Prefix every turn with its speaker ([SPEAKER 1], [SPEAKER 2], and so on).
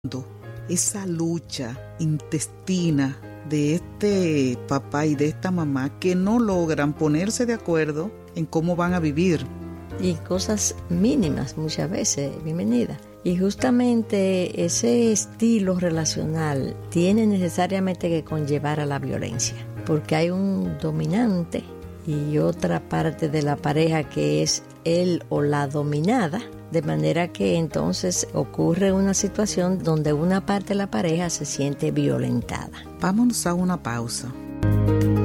[SPEAKER 1] esa lucha intestina de este papá y de esta mamá que no logran ponerse de acuerdo en cómo van a vivir.
[SPEAKER 2] Y cosas mínimas muchas veces, bienvenida. Y justamente ese estilo relacional tiene necesariamente que conllevar a la violencia, porque hay un dominante y otra parte de la pareja que es él o la dominada, de manera que entonces ocurre una situación donde una parte de la pareja se siente violentada.
[SPEAKER 1] Vámonos a una pausa.